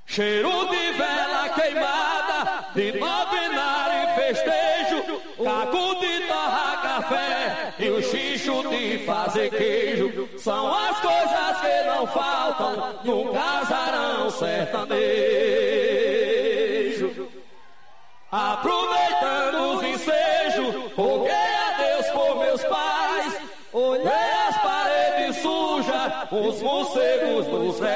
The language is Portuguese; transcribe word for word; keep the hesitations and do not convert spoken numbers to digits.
Cheiro de vela queimada, de novenar e festejo, caco de torrar café e o xixo de fazer queijo. São as coisas que não faltam num casarão sertanejo. Aproveitando os ensejos, roguei a Deus por meus pais. Olhei as paredes sujas, os morcegos dos